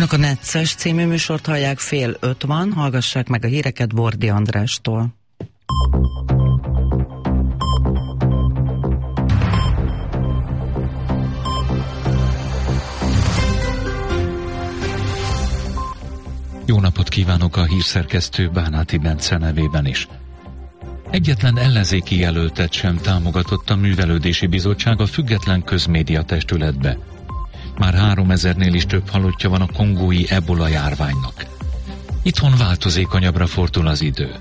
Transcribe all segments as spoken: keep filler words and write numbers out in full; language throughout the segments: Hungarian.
Önök a Necces című műsort hallják, fél öt van, hallgassák meg a híreket Bordi Andrástól. Jó napot kívánok, a hírszerkesztő Bánáti Bence nevében is. Egyetlen ellenzéki jelöltet sem támogatott a Művelődési Bizottság a független közmédia testületbe. Már háromezernél is több halottja van a kongói ebola járványnak. Itthon változékonyabbra fordul az idő.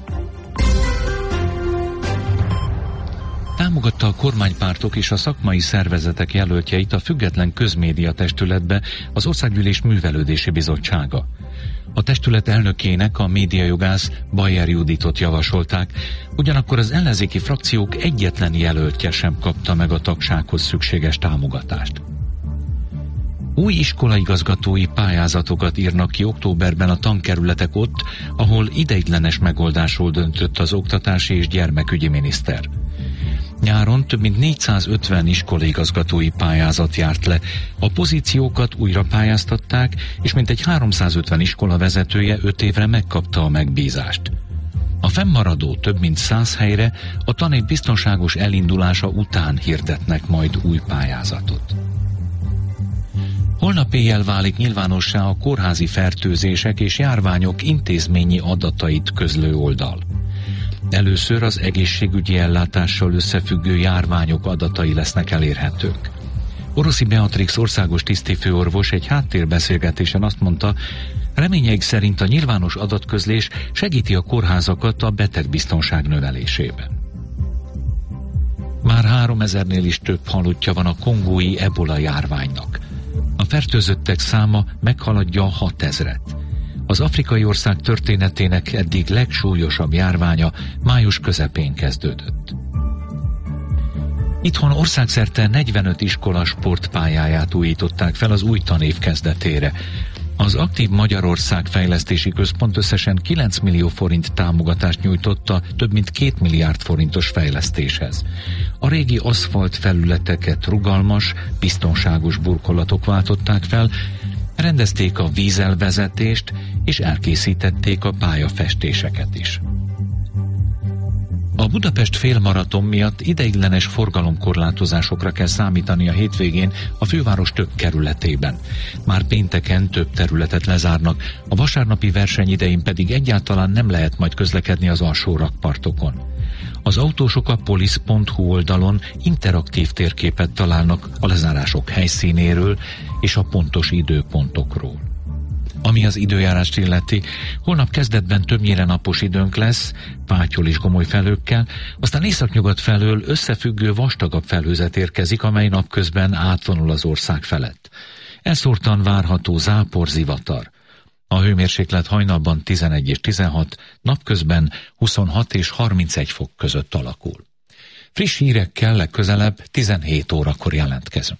Támogatta a kormánypártok és a szakmai szervezetek jelöltjeit a független közmédia testületbe az Országgyűlés Művelődési Bizottsága. A testület elnökének, a médiajogász Bajer Juditot javasolták, ugyanakkor az ellenzéki frakciók egyetlen jelöltje sem kapta meg a tagsághoz szükséges támogatást. Új iskolaigazgatói pályázatokat írnak ki októberben a tankerületek ott, ahol ideiglenes megoldásról döntött az oktatási és gyermekügyi miniszter. Nyáron több mint négyszázötven iskolaigazgatói pályázat járt le. A pozíciókat újra pályáztatták, és mintegy háromszázötven iskola vezetője öt évre megkapta a megbízást. A fennmaradó több mint száz helyre a tanév biztonságos elindulása után hirdetnek majd új pályázatot. Holnap éjjel válik nyilvánossá a kórházi fertőzések és járványok intézményi adatait közlő oldal. Először az egészségügyi ellátással összefüggő járványok adatai lesznek elérhetők. Oroszi Beatrix országos tisztifőorvos egy háttérbeszélgetésen azt mondta, reményeik szerint a nyilvános adatközlés segíti a kórházakat a betegbiztonság növelésében. Már háromezernél is több halottja van a kongói ebola járványnak. A fertőzöttek száma meghaladja a hatezret. Az afrikai ország történetének eddig legsúlyosabb járványa május közepén kezdődött. Itthon országszerte negyvenöt iskola sportpályáját újították fel az új tanév kezdetére. Az Aktív Magyarország Fejlesztési Központ összesen kilenc millió forint támogatást nyújtotta több mint két milliárd forintos fejlesztéshez. A régi aszfalt felületeket rugalmas, biztonságos burkolatok váltották fel, rendezték a vízelvezetést és elkészítették a pályafestéseket is. A Budapest félmaraton miatt ideiglenes forgalomkorlátozásokra kell számítani a hétvégén a főváros több kerületében. Már pénteken több területet lezárnak, a vasárnapi verseny idején pedig egyáltalán nem lehet majd közlekedni az alsó rakpartokon. Az autósok a polisz pont hu oldalon interaktív térképet találnak a lezárások helyszínéről és a pontos időpontokról. Ami az időjárást illeti, holnap kezdetben többnyire napos időnk lesz, pátyol és gomoly felhőkkel, aztán északnyugat felől összefüggő vastagabb felhőzet érkezik, amely napközben átvonul az ország felett. Elszórtan várható zápor, zivatar. A hőmérséklet hajnalban tizenegy és tizenhat, napközben huszonhat és harmincegy fok között alakul. Friss hírekkel legközelebb tizenhét órakor jelentkezünk.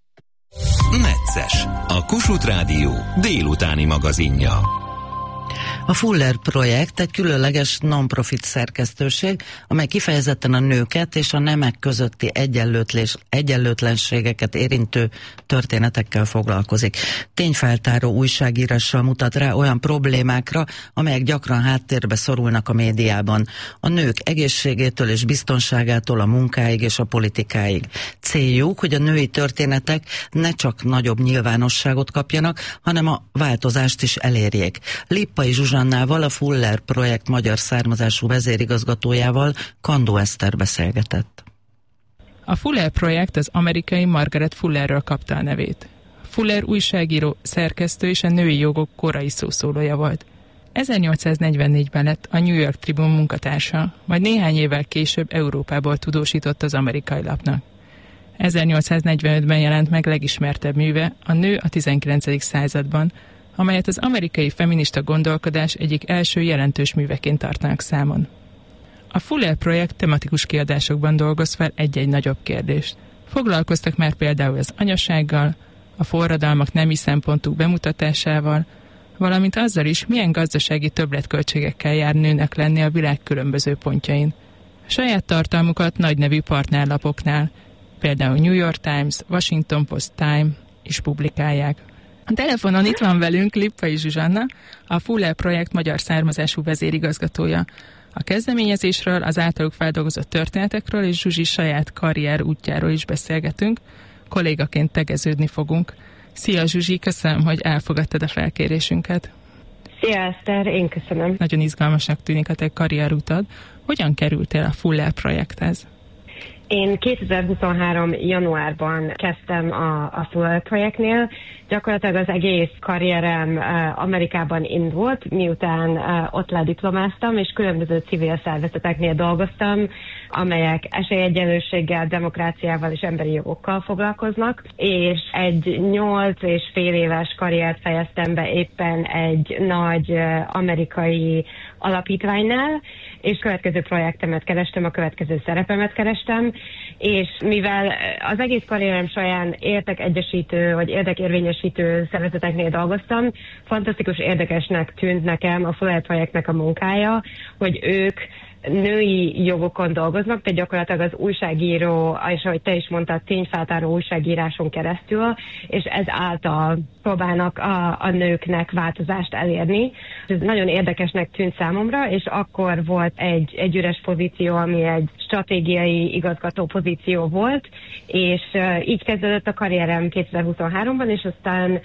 Necces, a Kossuth Rádió délutáni magazinja. A Fuller projekt egy különleges non-profit szerkesztőség, amely kifejezetten a nőket és a nemek közötti egyenlőtlenségeket érintő történetekkel foglalkozik. Tényfeltáró újságírással mutat rá olyan problémákra, amelyek gyakran háttérbe szorulnak a médiában. A nők egészségétől és biztonságától a munkáig és a politikáig. Céljuk, hogy a női történetek ne csak nagyobb nyilvánosságot kapjanak, hanem a változást is elérjék. Lippai Zsuzsannával, a Fuller projekt magyar származású vezérigazgatójával Kandó Eszter beszélgetett. A Fuller projekt az amerikai Margaret Fullerről kapta a nevét. Fuller újságíró, szerkesztő és a női jogok korai szószólója volt. ezernyolcszáznegyvennégyben lett a New York Tribune munkatársa, majd néhány évvel később Európából tudósított az amerikai lapnak. ezernyolcszáznegyvenötben jelent meg legismertebb műve, a Nő a tizenkilencedik században, amelyet az amerikai feminista gondolkodás egyik első jelentős műveként tartanak számon. A Fuller projekt tematikus kiadásokban dolgoz fel egy-egy nagyobb kérdést. Foglalkoztak már például az anyasággal, a forradalmak nemi szempontú bemutatásával, valamint azzal is, milyen gazdasági többletköltségekkel jár nőnek lenni a világ különböző pontjain. A saját tartalmukat nagynevű partnerlapoknál, például New York Times, Washington Post Time is publikálják. A telefonon itt van velünk Lippai Zsuzsanna, a Fuller projekt magyar származású vezérigazgatója. A kezdeményezésről, az általuk feldolgozott történetekről és Zsuzsi saját karrier útjáról is beszélgetünk. Kollégaként tegeződni fogunk. Szia Zsuzsi, köszönöm, hogy elfogadtad a felkérésünket. Szia Eszter, én köszönöm. Nagyon izgalmasnak tűnik a te karrierutad. Hogyan kerültél a Fuller projekthez? Én kétezer-huszonhárom januárban kezdtem a, a Fuller projektnél. Gyakorlatilag az egész karrierem uh, Amerikában indult, miután uh, ott lediplomáztam, és különböző civil szervezeteknél dolgoztam, amelyek esélyegyenlőséggel, demokráciával és emberi jogokkal foglalkoznak, és egy nyolc és fél éves karriert fejeztem be éppen egy nagy uh, amerikai alapítványnál, és következő projektemet kerestem, a következő szerepemet kerestem, és mivel az egész karrierem során értekegyesítő vagy érdekérvényesítő szervezeteknél dolgoztam, fantasztikus érdekesnek tűnt nekem a Fuller projektnek a munkája, hogy ők női jogokon dolgoznak, tehát gyakorlatilag az újságíró, és ahogy te is mondtad, tényfeltáró újságíráson keresztül, és ez által próbálnak a, a nőknek változást elérni. Ez nagyon érdekesnek tűnt számomra, és akkor volt egy, egy üres pozíció, ami egy stratégiai igazgató pozíció volt, és uh, így kezdődött a karrierem kétezer-huszonháromban, és aztán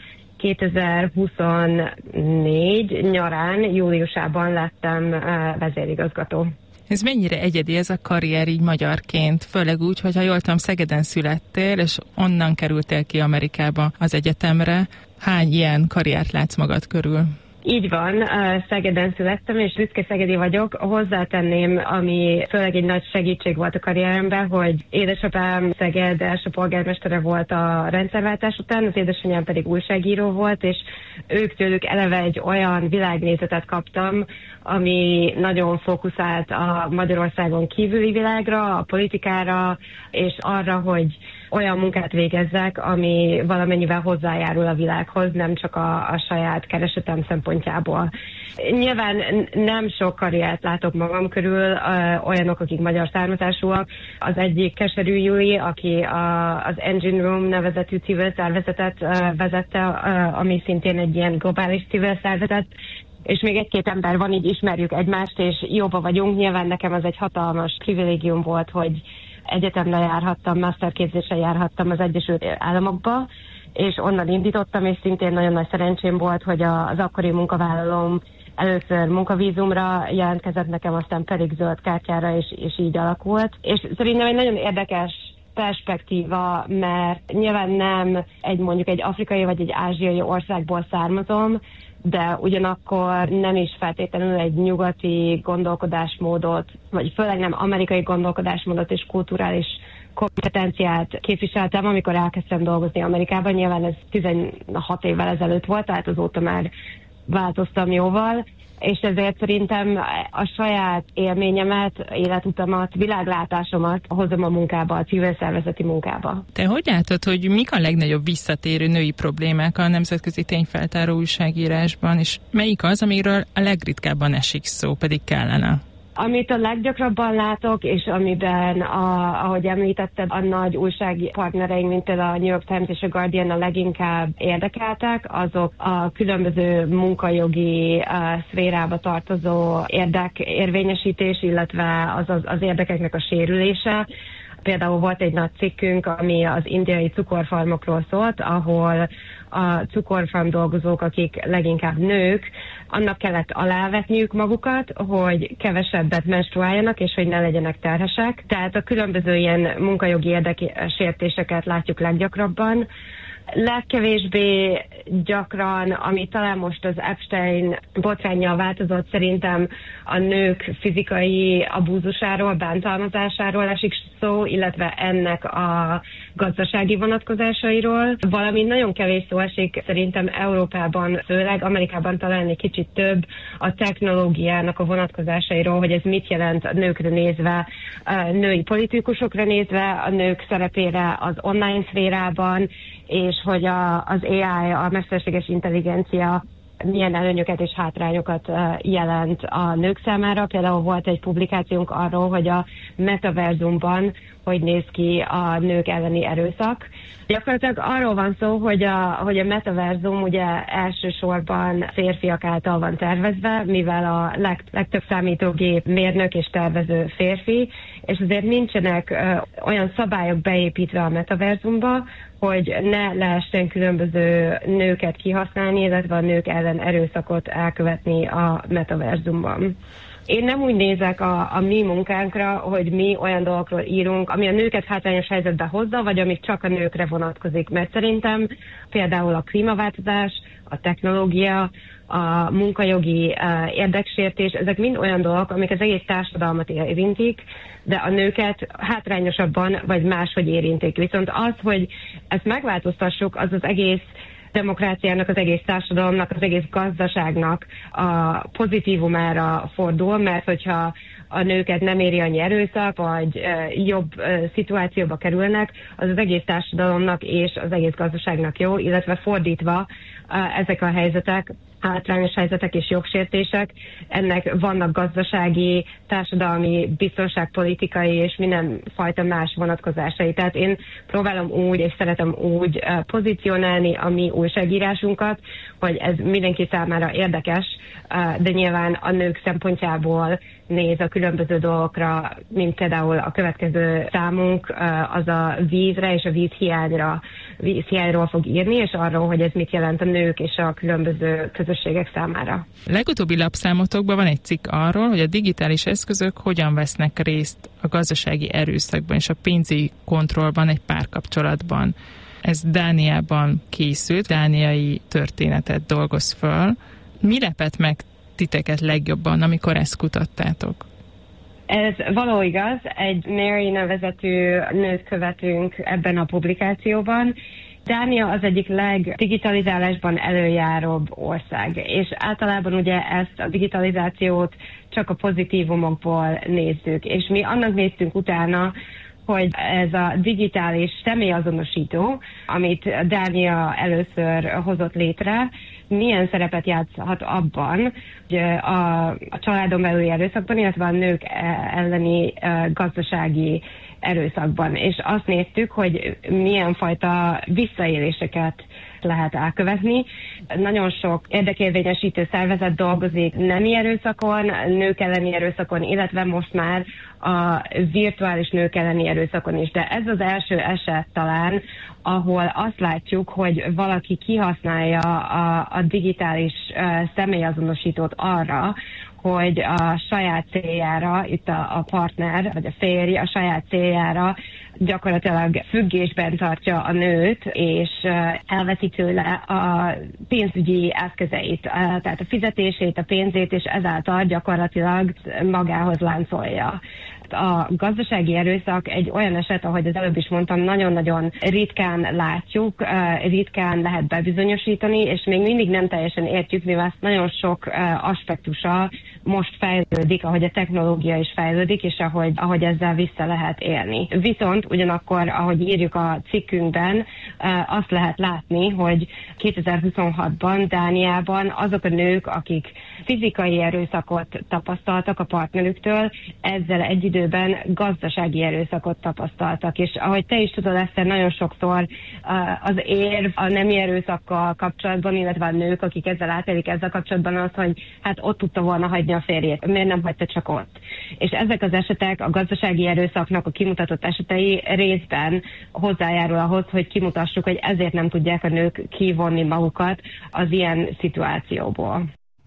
kétezer-huszonnégy nyarán, júliusában lettem uh, vezérigazgató. Ez mennyire egyedi ez a karrier így magyarként, főleg úgy, hogy ha jól tudom, Szegeden születtél, és onnan kerültél ki Amerikába az egyetemre. Hány ilyen karriert látsz magad körül? Így van, Szegeden születtem, és büszke szegedi vagyok. Hozzátenném, ami főleg egy nagy segítség volt a karrieremben, hogy édesapám Szeged első polgármestere volt a rendszerváltás után, az édesanyám pedig újságíró volt, és ők tőlük eleve egy olyan világnézetet kaptam, ami nagyon fókuszált a Magyarországon kívüli világra, a politikára, és arra, hogy olyan munkát végezzek, ami valamennyivel hozzájárul a világhoz, nem csak a, a saját keresetem szempontjából. Nyilván nem sok karriert látok magam körül, ö, olyanok, akik magyar származásúak. Az egyik Keserű Júli, aki a, az Engine Room nevezetű civil szervezetet ö, vezette, ö, ami szintén egy ilyen globális civil szervezet, és még egy-két ember van, így ismerjük egymást, és jóba vagyunk. Nyilván nekem az egy hatalmas privilégium volt, hogy egyetemre járhattam, masterképzésre járhattam az Egyesült Államokba, és onnan indítottam, és szintén nagyon nagy szerencsém volt, hogy az akkori munkavállalóm először munkavízumra jelentkezett nekem, aztán pedig zöld kártyára, és, és így alakult. És szerintem egy nagyon érdekes perspektíva, mert nyilván nem egy mondjuk egy afrikai vagy egy ázsiai országból származom, de ugyanakkor nem is feltétlenül egy nyugati gondolkodásmódot, vagy főleg nem amerikai gondolkodásmódot és kulturális kompetenciát képviseltem, amikor elkezdtem dolgozni Amerikában. Nyilván ez tizenhat évvel ezelőtt volt, tehát azóta már változtam jóval, és ezért szerintem a saját élményemet, életutamat, világlátásomat hozom a munkába, a civil szervezeti munkába. Te hogy látod, hogy mik a legnagyobb visszatérő női problémák a nemzetközi tényfeltáró újságírásban, és melyik az, amiről a legritkábban esik szó, pedig kellene? Amit a leggyakrabban látok, és amiben, a, ahogy említetted, a nagy újságpartnereink, mint a New York Times és a Guardian a leginkább érdekeltek, azok a különböző munkajogi uh, szférába tartozó érdekérvényesítés, illetve az, az, az érdekeknek a sérülése. Például volt egy nagy cikkünk, ami az indiai cukorfarmokról szólt, ahol a cukorfarm dolgozók, akik leginkább nők, annak kellett alávetniük magukat, hogy kevesebbet menstruáljanak, és hogy ne legyenek terhesek. Tehát a különböző ilyen munkajogi érdeksértéseket látjuk leggyakrabban. Legkevésbé gyakran, ami talán most az Epstein botránnyal változott, szerintem a nők fizikai abúzusáról, bántalmazásáról esik szó, illetve ennek a gazdasági vonatkozásairól. Valamint nagyon kevés szó esik szerintem Európában, főleg Amerikában talán egy kicsit több a technológiának a vonatkozásairól, hogy ez mit jelent a nőkre nézve, a női politikusokra nézve, a nők szerepére az online szférában, és hogy a, az á i, a mesterséges intelligencia milyen előnyöket és hátrányokat jelent a nők számára. Például volt egy publikációnk arról, hogy a metaverzumban hogy néz ki a nők elleni erőszak. Gyakorlatilag arról van szó, hogy a, hogy a metaverzum ugye elsősorban férfiak által van tervezve, mivel a leg, legtöbb számítógép mérnök és tervező férfi, és azért nincsenek ö, olyan szabályok beépítve a metaverzumba, hogy ne lehessen különböző nőket kihasználni, illetve a nők ellen erőszakot elkövetni a metaverzumban. Én nem úgy nézek a, a mi munkánkra, hogy mi olyan dolgokról írunk, ami a nőket hátrányos helyzetbe hozza, vagy amik csak a nőkre vonatkozik. Mert szerintem például a klímaváltozás, a technológia, a munkajogi uh, érdeksértés, ezek mind olyan dolgok, amik az egész társadalmat érintik, de a nőket hátrányosabban vagy máshogy érintik. Viszont az, hogy ezt megváltoztassuk, az az egész demokráciának, az egész társadalomnak, az egész gazdaságnak a pozitívumára fordul, mert hogyha a nőket nem éri annyi erőszak, vagy e, jobb e, szituációba kerülnek, az az egész társadalomnak és az egész gazdaságnak jó, illetve fordítva e, ezek a helyzetek, hátrányos helyzetek és jogsértések, ennek vannak gazdasági, társadalmi, biztonságpolitikai és mindenfajta más vonatkozásai. Tehát én próbálom úgy, és szeretem úgy uh, pozícionálni a mi újságírásunkat, hogy ez mindenki számára érdekes, uh, de nyilván a nők szempontjából néz a különböző dolgokra, mint például a következő számunk, uh, az a vízre és a vízhiányra, vízhiányról fog írni, és arról, hogy ez mit jelent a nők és a különböző közösségek számára. Legutóbbi lapszámotokban van egy cikk arról, hogy a digitális eszközök hogyan vesznek részt a gazdasági erőszakban és a pénzügyi kontrollban egy párkapcsolatban. Ez Dániában készült, dániai történetet dolgoz föl. Mi lepett meg titeket legjobban, amikor ezt kutattátok? Ez való igaz, egy Mary nevezetű nőt követünk ebben a publikációban. Dánia az egyik legdigitalizálásban előjáróbb ország, és általában ugye ezt a digitalizációt csak a pozitívumokból nézzük, és mi annak néztünk utána, hogy ez a digitális személyazonosító, amit Dánia először hozott létre, milyen szerepet játszhat abban, hogy a, a családon belüli erőszakban, illetve a nők elleni gazdasági erőszakban. És azt néztük, hogy milyen fajta visszaéléseket lehet elkövetni. Nagyon sok érdekérvényesítő szervezet dolgozik nemi erőszakon, nők elleni erőszakon, illetve most már a virtuális nők elleni erőszakon is. De ez az első eset talán, ahol azt látjuk, hogy valaki kihasználja a, a digitális uh, személyazonosítót arra, hogy a saját céljára, itt a, a partner, vagy a férj a saját céljára gyakorlatilag függésben tartja a nőt, és elveszi tőle a pénzügyi eszközeit, tehát a fizetését, a pénzét, és ezáltal gyakorlatilag magához láncolja. A gazdasági erőszak egy olyan eset, ahogy az előbb is mondtam, nagyon-nagyon ritkán látjuk, ritkán lehet bebizonyosítani, és még mindig nem teljesen értjük, mivel nagyon sok aspektusa most fejlődik, ahogy a technológia is fejlődik, és ahogy, ahogy ezzel vissza lehet élni. Viszont ugyanakkor, ahogy írjuk a cikkünkben, azt lehet látni, hogy kétezer-huszonhatban Dániában azok a nők, akik fizikai erőszakot tapasztaltak a partnerüktől, ezzel egy időben gazdasági erőszakot tapasztaltak. És ahogy te is tudod, Eszter, nagyon sokszor az érv a nemi erőszakkal kapcsolatban, illetve a nők, akik ezzel átélik ezzel kapcsolatban az, hogy hát ott tudta volna hagyni a férjét. Miért nem hagyta csak ott? És ezek az esetek, a gazdasági erőszaknak a kimutatott esetei részben hozzájárul ahhoz, hogy kimutassuk, hogy ezért nem tudják a nők kivonni magukat az ilyen szituációból.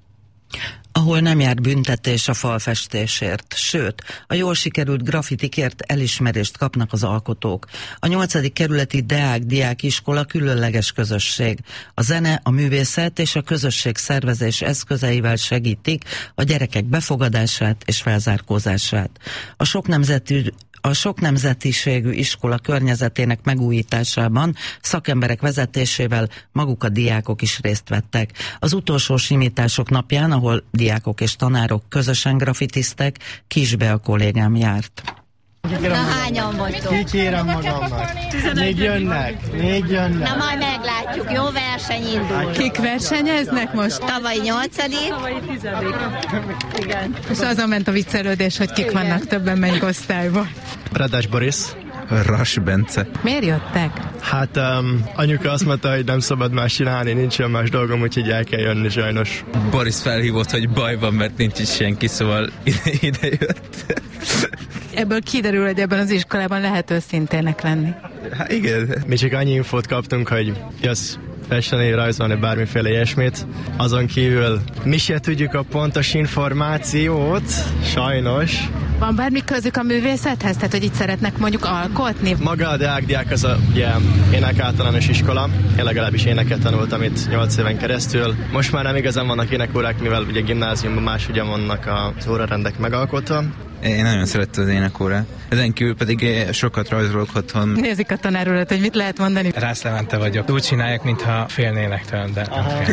Ahol nem jár büntetés a falfestésért, sőt, a jól sikerült grafitikért elismerést kapnak az alkotók. A nyolcadik kerületi Deák diákiskola különleges közösség. A zene, a művészet és a közösség szervezés eszközeivel segítik a gyerekek befogadását és felzárkózását. A sok nemzetű A sok nemzetiségű iskola környezetének megújításában szakemberek vezetésével maguk a diákok is részt vettek. Az utolsó simítások napján, ahol diákok és tanárok közösen grafitiztek, Kisbe a kollégám járt. Na hányan vagytok? Kikérem magamnak. Még jönnek, még jönnek. Na majd meglátjuk, jó verseny indul. Kik versenyeznek most? Tavalyi nyolcadik. Tavalyi tizedik. Igen. És azon ment a viccelődés, hogy kik Igen. vannak többen, melyik osztályban. Redás Boris. Ras Bence. Miért jöttek? Hát um, anyuka azt mondta, hogy nem szabad más csinálni, nincsen más dolgom, úgyhogy el kell jönni sajnos. Boris felhívott, hogy baj van, mert nincs is senki, szóval ide, ide jött. Ebből kiderül, hogy ebben az iskolában lehet őszintének lenni. Hát igen. Mi csak annyi infót kaptunk, hogy jössz festeni, rajzolni, bármiféle ilyesmit. Azon kívül mi se tudjuk a pontos információt, sajnos. Van bármi közük a művészethez? Tehát, hogy itt szeretnek mondjuk alkotni? Maga a Deák az a ugye, ének általános iskola. Én legalábbis éneket tanultam itt nyolc éven keresztül. Most már nem igazán vannak énekórák, mivel ugye gimnáziumban más ugye vannak az órarendek megalkotva. Én nagyon szerettem az énekórát. Ezen kívül pedig sokat rajzolok otthon. Nézik a tanár urat, hogy mit lehet mondani. Rász Levente vagyok. Úgy csinálják, mintha félnének tőlem, de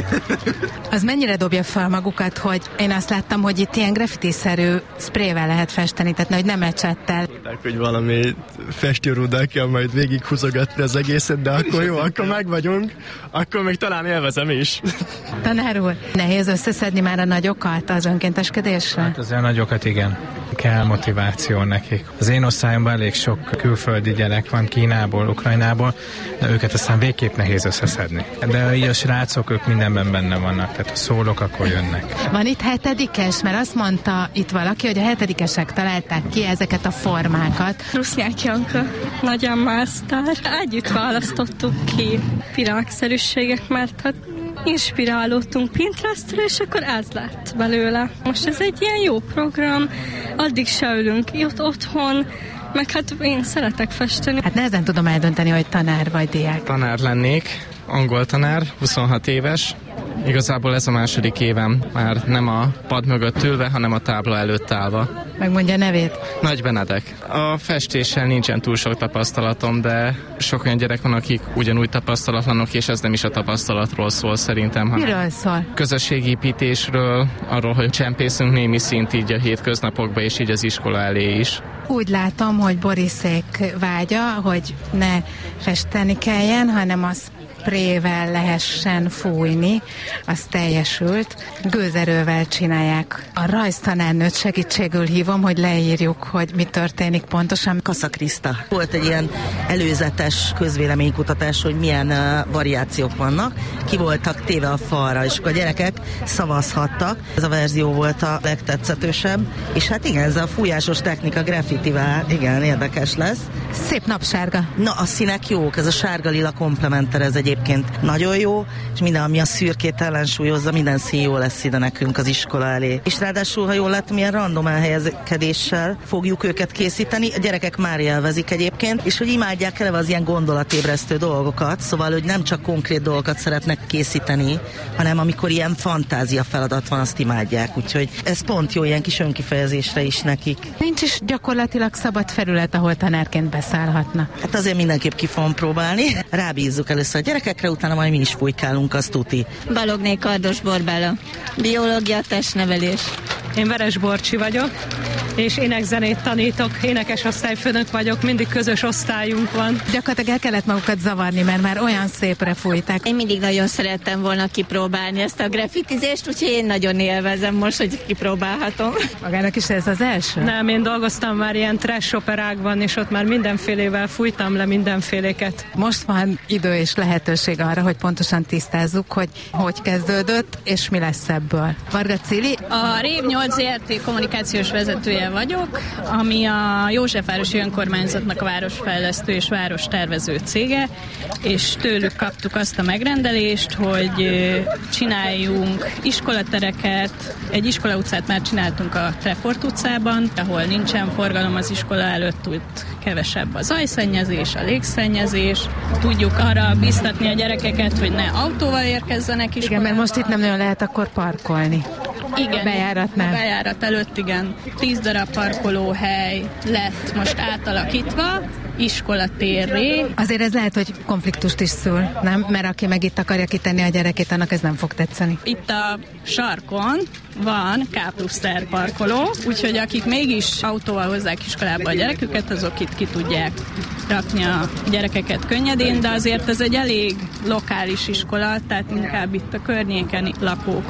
az mennyire dobja fel magukat, hogy én azt láttam, hogy itt ilyen graffiti-szerű sprével lehet festeni, tehát hogy nem ecsettel. Hogy valami festőrúddal kell majd végighúzogatni az egészet, de akkor jó, akkor meg vagyunk, akkor még talán élvezem is. Tanár úr, nehéz összeszedni már a nagyokat az önkénteskedésre? Hát azért a nagyokat igen. Kell motiváció nekik. Az én osztályomban elég sok külföldi gyerek van Kínából, Ukrajnából, de őket aztán végképp nehéz összeszedni. De így a srácok, ők mindenben benne vannak, tehát ha szólok, akkor jönnek. Van itt hetedikes, mert azt mondta itt valaki, hogy a hetedikesek találták ki ezeket a formákat. Rusznyák Janka, nagyon másztár. Együtt választottuk ki pirákszerűségek, mert hát inspirálódtunk Pinterestről, és akkor ez lett belőle. Most ez egy ilyen jó program, addig se ülünk ott otthon, meg hát én szeretek festeni. Hát nehezen tudom eldönteni, hogy tanár vagy diák. Tanár lennék, angol tanár, huszonhat éves. Igazából ez a második évem, már nem a pad mögött ülve, hanem a tábla előtt állva. Megmondja a nevét? Nagy Benedek. A festéssel nincsen túl sok tapasztalatom, de sok olyan gyerek van, akik ugyanúgy tapasztalatlanok, és ez nem is a tapasztalatról szól szerintem. Miről szól? Közösségépítésről, arról, hogy csempészünk némi szint így a hétköznapokba, és így az iskola elé is. Úgy látom, hogy Boriszék vágya, hogy ne festeni kelljen, hanem az sprével lehessen fújni, az teljesült. Gőzerővel csinálják. A rajztanárnőt segítségül hívom, hogy leírjuk, hogy mi történik pontosan. Kassa Kriszta. Volt egy ilyen előzetes közvéleménykutatás, hogy milyen uh, variációk vannak. Ki voltak téve a falra, és a gyerekek szavazhattak. Ez a verzió volt a legtetszetősebb. És hát igen, ez a fújásos technika graffitivel, igen, érdekes lesz. Szép napsárga. Na, a színek jók, ez a sárga-lila komplementer, ez egyébként nagyon jó, és minden, ami a szürkét ellensúlyozza, minden szín jó lesz ide nekünk az iskola elé. És ráadásul, ha jól látom, ilyen random elhelyezkedéssel fogjuk őket készíteni. A gyerekek már élvezik egyébként, és hogy imádják eleve az ilyen gondolatébresztő dolgokat, szóval, hogy nem csak konkrét dolgokat szeretnek készíteni, hanem amikor ilyen fantázia feladat van, azt imádják. Úgyhogy ez pont jó ilyen kis önkifejezésre is nekik. Nincs is gyakorlatilag szabad felület, ahol tanárként beszállhatna. Hát azért mindenképp ki fogom próbálni. Rábízzuk először a gyerekekre, utána majd mi is fújkálunk, azt tuti. Balogné Kardos Borbála, biológia, testnevelés. Én Veres Borcsi vagyok, és énekzenét tanítok, énekes osztályfőnök vagyok, mindig közös osztályunk van. Gyakorlatilag el kellett magukat zavarni, mert már olyan szépre fújták. Én mindig nagyon szerettem volna kipróbálni ezt a graffitizést, úgyhogy én nagyon élvezem most, hogy kipróbálhatom. Magának is ez az első? Nem, én dolgoztam már ilyen trash operákban, és ott már mindenfélével fújtam le mindenféléket. Most van idő és lehetőség arra, hogy pontosan tisztázzuk, hogy hogy kezdődött, és mi lesz ebből. Varga Cili? A Rév nyolc zé er té kommunikációs vezetője vagyok, ami a Józsefvárosi Önkormányzatnak a városfejlesztő és várostervező cége, és tőlük kaptuk azt a megrendelést, hogy csináljunk iskolatereket. Egy iskola utcát már csináltunk a Trefort utcában, ahol nincsen forgalom az iskola előtt, úgy kevesebb a zajszennyezés, a légszennyezés. Tudjuk arra biztatni a gyerekeket, hogy ne autóval érkezzenek iskolába. Igen, mert most itt nem nagyon lehet akkor parkolni. Igen, bejáratnál. A bejárat előtt, igen. Tíz darab parkolóhely lett most átalakítva, iskolatérré. Azért ez lehet, hogy konfliktust is szül, nem? Mert aki meg itt akarja kitenni a gyerekét, annak ez nem fog tetszeni. Itt a sarkon van K plusz R parkoló, úgyhogy akik mégis autóval hozzák iskolába a gyereküket, azok itt ki tudják rakni a gyerekeket könnyedén, de azért ez egy elég lokális iskola, tehát inkább itt a környéken lakók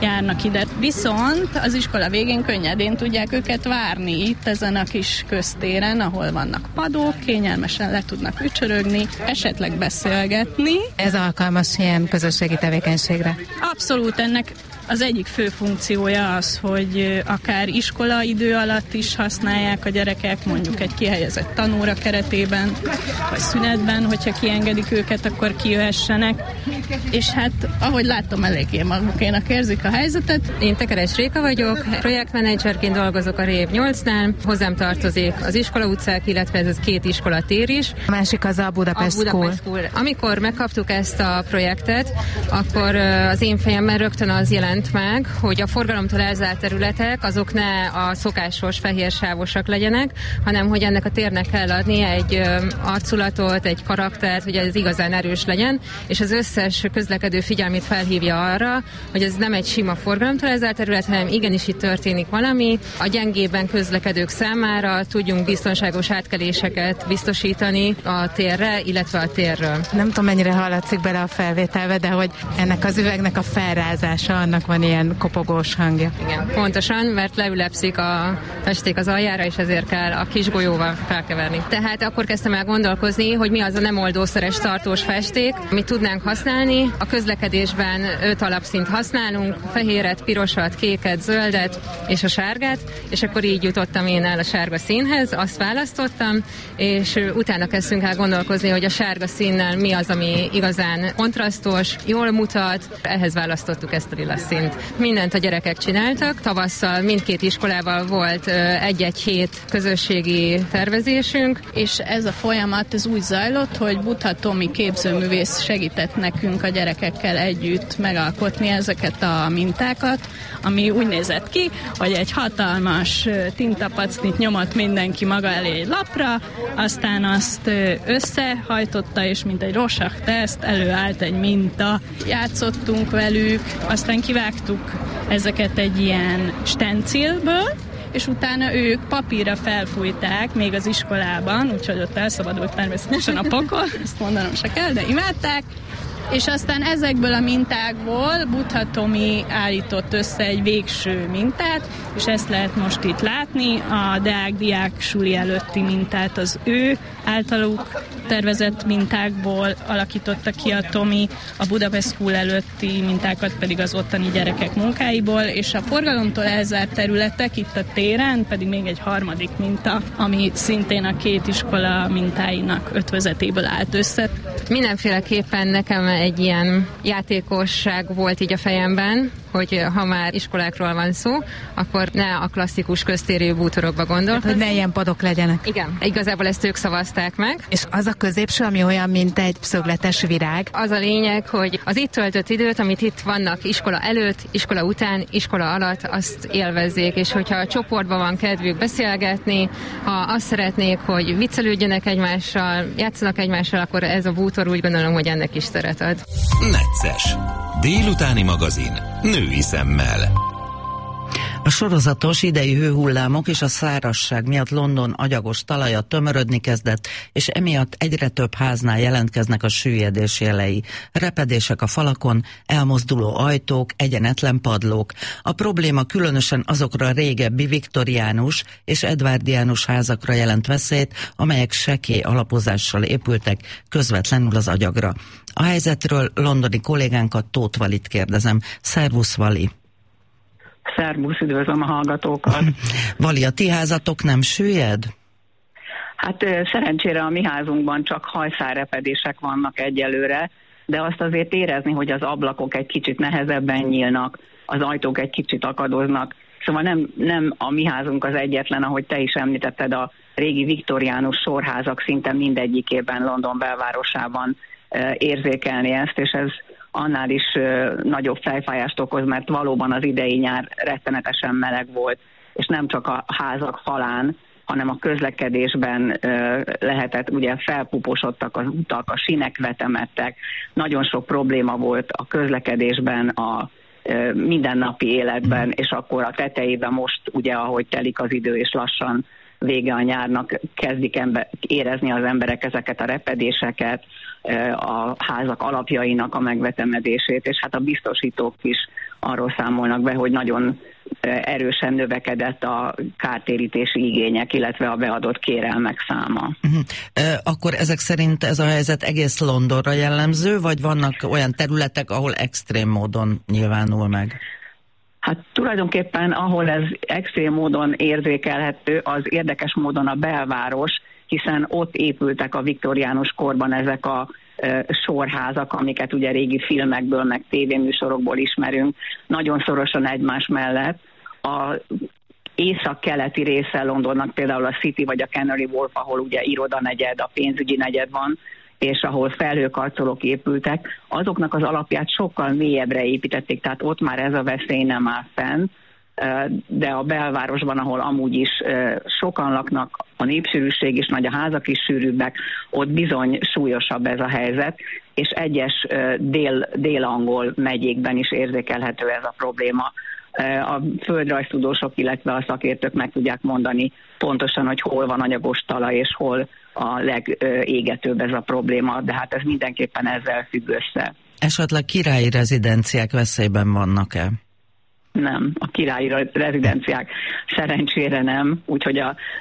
járnak ide. Viszont az iskola végén könnyedén tudják őket várni itt ezen a kis köztéren, ahol vannak padok, kényelmesen le tudnak ücsörögni, esetleg beszélgetni. Ez alkalmas ilyen közösségi tevékenységre? Abszolút, ennek az egyik fő funkciója az, hogy akár iskola idő alatt is használják a gyerekek, mondjuk egy kihelyezett tanóra keretében, vagy szünetben, hogyha kiengedik őket, akkor kijöhessenek. És hát, ahogy látom, eléggé magukénak érzik a helyzetet. Én Tekeres Réka vagyok, projektmenedzserként dolgozok a Rév nyolcnál, hozzám tartozik az iskola utcák, illetve ez az két iskola tér is. A másik az a Budapest, a Budapest School. School. Amikor megkaptuk ezt a projektet, akkor az én fejemben rögtön az jelent meg, hogy a forgalomtól elzárt területek azok ne a szokásos fehérsávosak legyenek, hanem hogy ennek a térnek kell adni egy arculatot, egy karaktert, hogy ez igazán erős legyen, és az összes közlekedő figyelmét felhívja arra, hogy ez nem egy sima forgalomtól elzárt terület, hanem igenis itt történik valami. A gyengébben közlekedők számára tudjunk biztonságos átkeléseket biztosítani a térre, illetve a térről. Nem tudom, mennyire hallatszik bele a felvételbe, de hogy ennek az üvegnek a felrázása, annak van ilyen kopogós hangja. Igen, pontosan, mert leülepszik a festék az aljára, és ezért kell a kis golyóval felkeverni. Tehát akkor kezdtem el gondolkozni, hogy mi az a nem oldószeres tartós festék, amit tudnánk használni. A közlekedésben öt alapszint használunk, fehéret, pirosat, kéket, zöldet és a sárgát, és akkor így jutottam én el a sárga színhez, azt választottam, és utána kezdtünk el gondolkozni, hogy a sárga színnel mi az, ami igazán kontrasztos, jól mutat, ehhez választottuk ezt a lila színt. Mindent a gyerekek csináltak, tavasszal mindkét iskolával volt egy-egy hét közösségi tervezésünk. És ez a folyamat ez úgy zajlott, hogy Butha Tomi képzőművész segített nekünk a gyerekekkel együtt megalkotni ezeket a mintákat, ami úgy nézett ki, hogy egy hatalmas tintapacnit nyomott mindenki maga elé egy lapra, aztán azt összehajtotta, és mint egy Rorschach-teszt előállt egy minta. Játszottunk velük, aztán kivágtuk ezeket egy ilyen stencilből, és utána ők papírra felfújták még az iskolában, úgyhogy ott elszabadult természetesen a pokol, ezt mondanom se kell, de imádták. És aztán ezekből a mintákból Butha Tomi állított össze egy végső mintát, és ezt lehet most itt látni, a Deák Diák Suli előtti mintát az ő általuk tervezett mintákból alakította ki a Tomi, a Budapest School előtti mintákat pedig az ottani gyerekek munkáiból, és a forgalomtól elzárt területek itt a téren pedig még egy harmadik minta, ami szintén a két iskola mintáinak ötvözetéből állt össze. Mindenféleképpen nekem egy ilyen játékosság volt így a fejemben, hogy ha már iskolákról van szó, akkor ne a klasszikus köztéri bútorokba gondolok. Hogy ne ilyen padok legyenek. Igen, igazából ezt ők szavazták meg. És az a középső, ami olyan, mint egy szögletes virág. Az a lényeg, hogy az itt töltött időt, amit itt vannak iskola előtt, iskola után, iskola alatt, azt élvezzék, és hogyha a csoportban van kedvük beszélgetni, ha azt szeretnék, hogy viccelődjenek egymással, játszanak egymással, akkor ez a bútor úgy gondolom, hogy ennek is teret ad. Necces. Délutáni magazin. Női szemmel. A sorozatos idei hőhullámok és a szárazság miatt London agyagos talaja tömörödni kezdett, és emiatt egyre több háznál jelentkeznek a süllyedés jelei. Repedések a falakon, elmozduló ajtók, egyenetlen padlók. A probléma különösen azokra a régebbi viktoriánus és edvardiánus házakra jelent veszélyt, amelyek sekély alapozással épültek közvetlenül az agyagra. A helyzetről londoni kollégánkat, Tóth Valit kérdezem. Szervusz, Vali! Szervusz, üdvözlöm a hallgatókat. Vali, a ti házatok nem süllyed? Hát szerencsére a mi házunkban csak hajszálrepedések vannak egyelőre, de azt azért érezni, hogy az ablakok egy kicsit nehezebben nyílnak, az ajtók egy kicsit akadoznak. Szóval nem, nem a mi házunk az egyetlen, ahogy te is említetted, a régi viktoriánus sorházak szinte mindegyikében London belvárosában érzékelni ezt, és ez annál is uh, nagyobb fejfájást okoz, mert valóban az idei nyár rettenetesen meleg volt, és nem csak a házak falán, hanem a közlekedésben uh, lehetett, ugye felpuposodtak az utak, a sínek vetemettek, nagyon sok probléma volt a közlekedésben, a uh, mindennapi életben, és akkor a tetejében most, ugye ahogy telik az idő, és lassan vége a nyárnak, kezdik ember, érezni az emberek ezeket a repedéseket, a házak alapjainak a megvetemedését, és hát a biztosítók is arról számolnak be, hogy nagyon erősen növekedett a kártérítési igények, illetve a beadott kérelmek száma. Uh-huh. Akkor ezek szerint ez a helyzet egész Londonra jellemző, vagy vannak olyan területek, ahol extrém módon nyilvánul meg? Hát tulajdonképpen, ahol ez extrém módon érzékelhető, az érdekes módon a belváros, hiszen ott épültek a viktoriánus korban ezek a e, sorházak, amiket ugye régi filmekből, meg tévéműsorokból ismerünk, nagyon szorosan egymás mellett. A észak-keleti része Londonnak például a City vagy a Canary Wharf, ahol ugye irodanegyed, a pénzügyi negyed van, és ahol felhőkarcolók épültek, azoknak az alapját sokkal mélyebbre építették, tehát ott már ez a veszély nem áll fenn, de a belvárosban, ahol amúgy is sokan laknak, a népsűrűség is nagy, a házak is sűrűbbek, ott bizony súlyosabb ez a helyzet, és egyes dél, dél-angol megyékben is érzékelhető ez a probléma. A földrajztudósok, illetve a szakértők meg tudják mondani pontosan, hogy hol van anyagos talaj, és hol a legégetőbb ez a probléma, de hát ez mindenképpen ezzel függ össze. Esetleg királyi rezidenciák veszélyben vannak-e? Nem, a királyi rezidenciák szerencsére nem, úgyhogy a